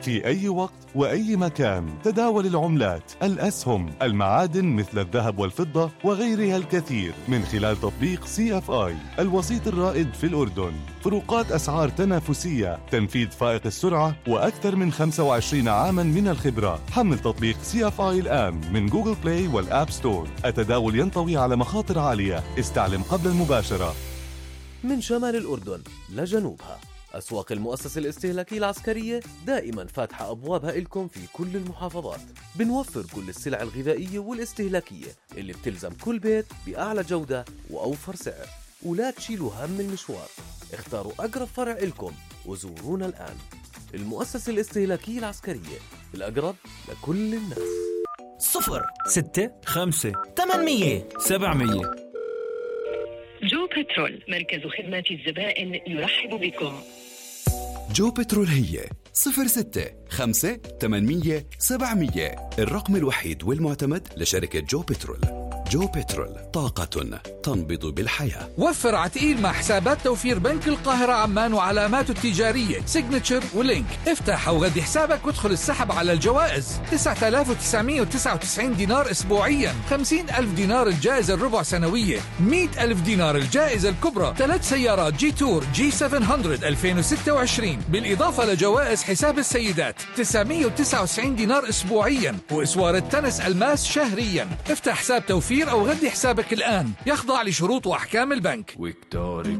في أي وقت وأي مكان. تداول العملات، الأسهم، المعادن مثل الذهب والفضة وغيرها الكثير من خلال تطبيق CFI الوسيط الرائد في الأردن. فروقات أسعار تنافسية، تنفيذ فائق السرعة، وأكثر من 25 عاما من الخبرة. حمل تطبيق CFI الآن من جوجل بلاي والآب ستور. التداول ينطوي على مخاطر عالية، استعلم قبل المباشرة. من شمال الأردن لجنوبها، أسواق المؤسسة الاستهلاكية العسكرية دائما فاتحة أبوابها إلكم في كل المحافظات. بنوفر كل السلع الغذائية والاستهلاكية اللي بتلزم كل بيت بأعلى جودة وأوفر سعر. ولا تشيلوا هم المشوار، اختاروا أقرب فرع إلكم وزورونا الآن. المؤسسة الاستهلاكية العسكرية، الأقرب لكل الناس. 065-800-700. جو بترول، مركز خدمة الزبائن، يرحب بكم. جو بترول هي 065-800-700، الرقم الوحيد والمعتمد لشركة جو بترول. جو بترول، طاقة تنبض بالحياة. وفر عتقيل مع حسابات توفير بنك القاهرة عمان وعلاماته التجارية سيجنتشر ولينك. افتح أو غدي حسابك وادخل السحب على الجوائز. 9999 دينار أسبوعيا، 50,000 دينار الجائزة الربع سنوية، 100,000 دينار الجائزة الكبرى، 3 سيارات جي تور جي 700 2026، بالإضافة لجوائز حساب السيدات 999 دينار أسبوعيا، وإسوار التنس الماس شهريا. افتح حساب توفير أو غدي حسابك الآن، يخضع لشروط وأحكام البنك.